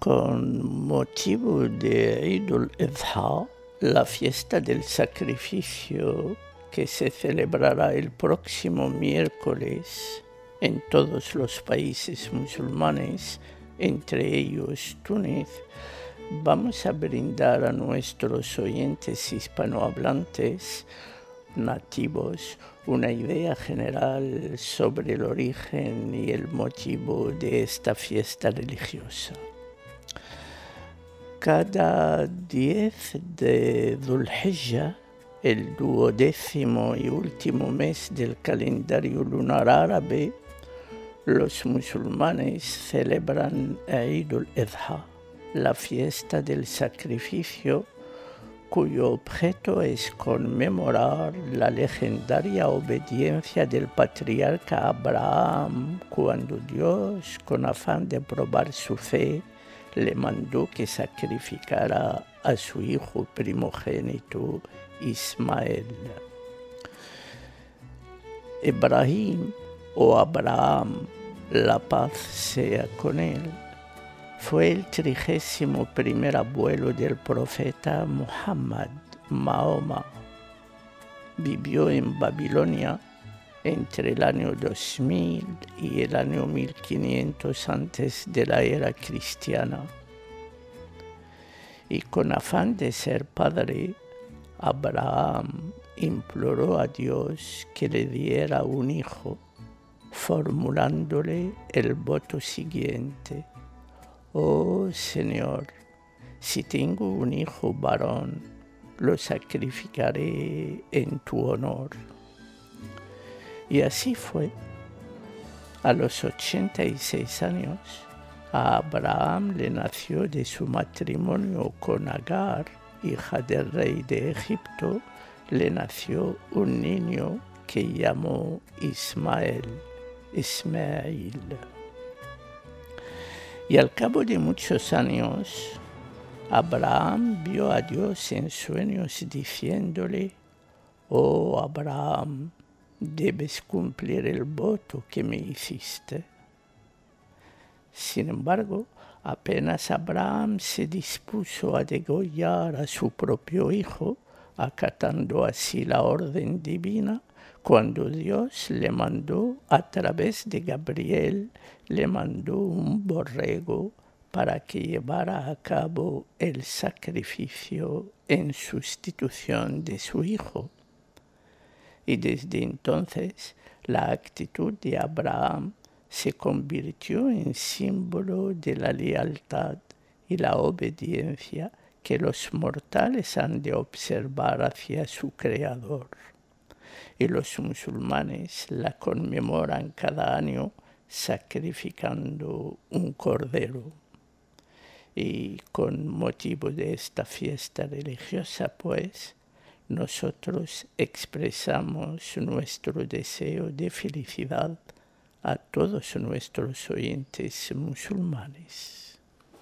Con motivo de Eid al-Adha, la fiesta del sacrificio que se celebrará el próximo miércoles en todos los países musulmanes, entre ellos Túnez, vamos a brindar a nuestros oyentes hispanohablantes nativos una idea general sobre el origen y el motivo de esta fiesta religiosa. Cada 10 de Dhul Hijjah, el 12º y último mes del calendario lunar árabe, los musulmanes celebran Eid al-Adha, la fiesta del sacrificio, cuyo objeto es conmemorar la legendaria obediencia del patriarca Abraham cuando Dios, con afán de probar su fe, le mandó que sacrificara a su hijo primogénito Ismael. Ibrahim, o Abraham, la paz sea con él, fue el 31º abuelo del profeta Muhammad, Mahoma. Vivió en Babilonia entre el año 2000 y el año 1500 antes de la era cristiana. Y con afán de ser padre, Abraham imploró a Dios que le diera un hijo, formulándole el voto siguiente: «Oh Señor, si tengo un hijo varón, lo sacrificaré en tu honor». Y así fue. A los 86 años, a Abraham le nació de su matrimonio con Agar, hija del rey de Egipto, le nació un niño que llamó Ismael. Y al cabo de muchos años, Abraham vio a Dios en sueños diciéndole: «Oh Abraham, debes cumplir el voto que me hiciste». Sin embargo, apenas Abraham se dispuso a degollar a su propio hijo, acatando así la orden divina, cuando Dios le mandó, a través de Gabriel, le mandó un borrego para que llevara a cabo el sacrificio en sustitución de su hijo. Y desde entonces la actitud de Abraham se convirtió en símbolo de la lealtad y la obediencia que los mortales han de observar hacia su Creador. Y los musulmanes la conmemoran cada año sacrificando un cordero. Y con motivo de esta fiesta religiosa, pues, nosotros expresamos nuestro deseo de felicidad a todos nuestros oyentes musulmanes.